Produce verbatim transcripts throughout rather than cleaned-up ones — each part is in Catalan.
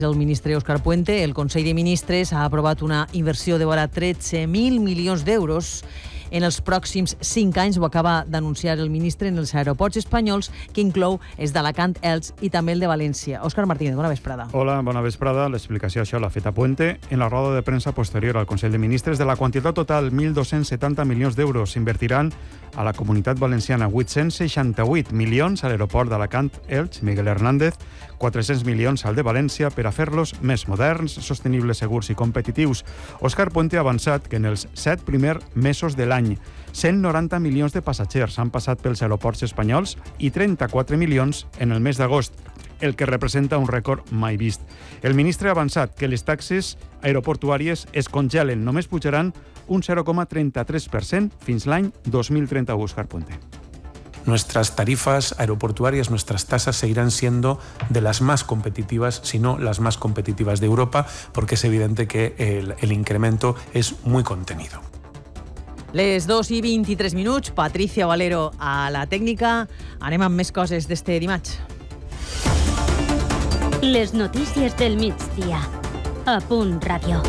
El ministre Òscar Puente, el Consell de Ministres ha aprovat una inversió de vora tretze mil milions d'euros en els pròxims cinc anys, ho acaba d'anunciar el ministre, en els aeroports espanyols, que inclou els d'Alacant, Elx i també el de València. Òscar Martínez, bona vesprada. Hola, bona vesprada. L'explicació això l'ha fet a Puente en la roda de premsa posterior al Consell de Ministres. De la quantitat total, mil dos-cents setanta milions d'euros s'invertiran a la Comunitat Valenciana, vuit-cents seixanta-vuit milions a l'aeroport d'Alacant, Elx, Miguel Hernández, quatre-cents milions al de València per a fer-los més moderns, sostenibles, segurs i competitius. Òscar Puente ha avançat que en els set primers mesos de l'any cent noranta milions de passatgers han passat pels aeroports espanyols i trenta-quatre milions en el mes d'agost, el que representa un rècord mai vist. El ministre ha avançat que les taxes aeroportuàries es congelen, només pujaran un zero coma trenta-tres per cent fins l'any dos mil trenta-u, Òscar Puente. Nuestras tarifas aeroportuarias, nuestras tasas seguirán siendo de las más competitivas, si no las más competitivas de Europa, porque es evidente que el, el incremento es muy contenido. Les dos i vint-i-tres minuts, Patricia Valero a la tècnica. Anem amb més coses d'este dimarts. Les notícies del migdia. A Punt Ràdio.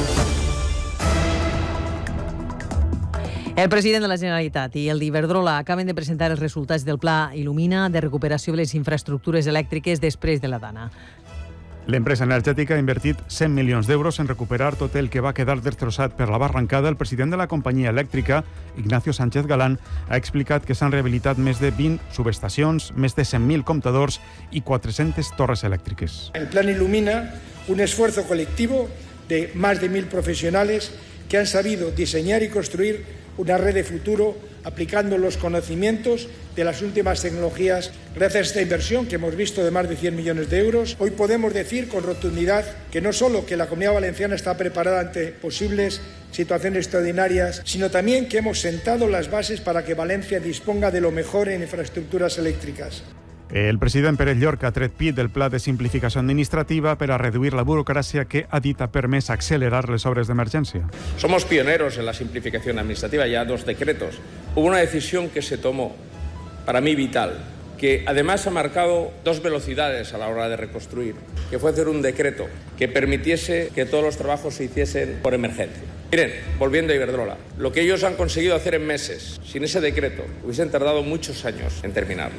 El president de la Generalitat i el d'Iberdrola acaben de presentar els resultats del Pla Il·lumina de recuperació de les infraestructures elèctriques després de la Dana. L'empresa energètica ha invertit cent milions d'euros en recuperar tot el que va quedar destrossat per la barrancada. El president de la companyia elèctrica, Ignacio Sánchez Galán, ha explicat que s'han rehabilitat més de vint subestacions, més de cent mil comptadors i quatre-centes torres elèctriques. El Plan Illumina, un esfuerzo colectivo de más de mil profesionales que han sabido diseñar y construir una red de futuro aplicando los conocimientos de las últimas tecnologías. Gracias a esta inversión que hemos visto de más de cien millones de euros, hoy podemos decir con rotundidad que no solo que la Comunidad Valenciana está preparada ante posibles situaciones extraordinarias, sino también que hemos sentado las bases para que Valencia disponga de lo mejor en infraestructuras eléctricas. El president Pere Llorca ha tret pit del pla de simplificació administrativa per a reduir la burocràcia que ha dit ha permès accelerar les obres d'emergència. Somos pioneros en la simplificación administrativa, ya dos decretos. Hubo una decisión que se tomó, para mí vital, que además ha marcado dos velocidades a la hora de reconstruir, que fue hacer un decreto que permitiese que todos los trabajos se hiciesen por emergencia. Miren, volviendo a Iberdrola, lo que ellos han conseguido hacer en meses, sin ese decreto, hubiesen tardado muchos años en terminarlo.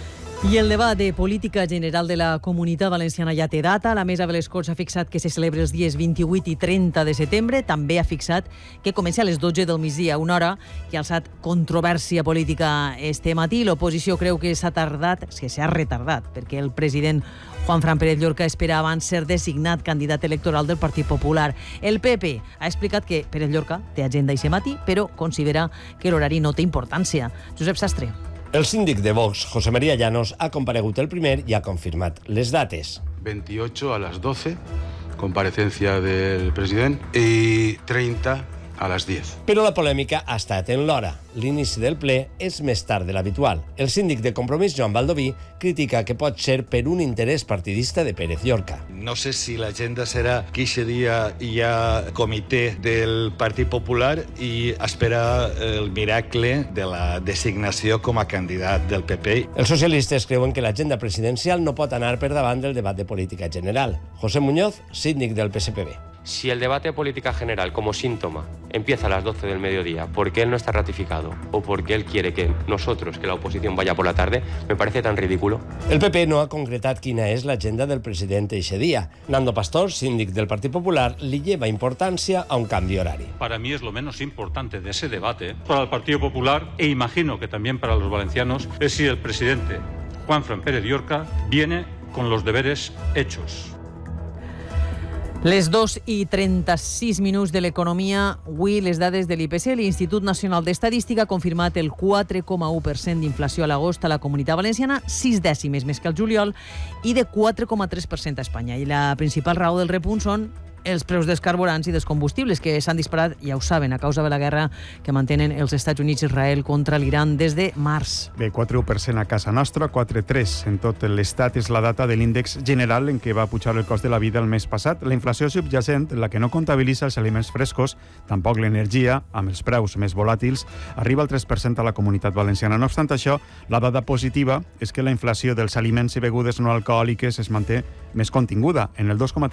I el debat de política general de la Comunitat Valenciana ja té data. La Mesa de les Corts ha fixat que se celebra els dies vint-i-vuit i trenta de setembre. També ha fixat que comença a les dotze del migdia, una hora que ha alçat controvèrsia política este matí. L'oposició creu que s'ha tardat, que s'ha retardat, perquè el president Juanfran Pérez Llorca esperava abans ser designat candidat electoral del Partit Popular. El P P ha explicat que Pérez Llorca té agenda aquest matí, però considera que l'horari no té importància. Josep Sastre. El síndic de Vox, José María Llanos, ha comparegut el primer i ha confirmat les dates. veintiocho a las doce, comparecencia del president, i treinta a les diez. Però la polèmica ha estat en l'hora. L'inici del ple és més tard de l'habitual. El síndic de Compromís, Joan Baldoví, critica que pot ser per un interès partidista de Pérez Llorca. No sé si l'agenda serà que aquest dia hi ha comitè del Partit Popular i espera el miracle de la designació com a candidat del P P. Els socialistes creuen que l'agenda presidencial no pot anar per davant del debat de política general. José Muñoz, síndic del P S P B. Si el debate de política general como síntoma empieza a las doce del mediodía porque él no está ratificado o porque él quiere que nosotros, que la oposición vaya por la tarde, me parece tan ridículo. El P P no ha concretat quina és l'agenda del president eixe dia. Nando Pastor, síndic del Partit Popular, li lleva importància a un canvi horari. Para mí es lo menos importante de ese debate para el Partido Popular e imagino que también para los valencianos es si el presidente Juanfran Pérez Llorca viene con los deberes hechos. Les dos i trenta-sis minuts de l'economia. Avui les dades de l'I P C. L'Institut Nacional d'Estadística ha confirmat el quatre coma u per cent d'inflació a l'agost a la Comunitat Valenciana, sis dècimes més que el juliol, i de quatre coma tres per cent a Espanya. I la principal raó del repunt són els preus dels carburants i dels combustibles, que s'han disparat, ja ho saben, a causa de la guerra que mantenen els Estats Units i Israel contra l'Iran des de març. Bé, quatre per cent a casa nostra, quatre coma tres en tot l'Estat és la data de l'índex general en què va pujar el cost de la vida el mes passat. La inflació subjacent, la que no comptabilitza els aliments frescos, tampoc l'energia, amb els preus més volàtils, arriba al tres per cent a la Comunitat Valenciana. No obstant això, la dada positiva és que la inflació dels aliments i begudes no alcohòliques es manté més continguda, en el dos coma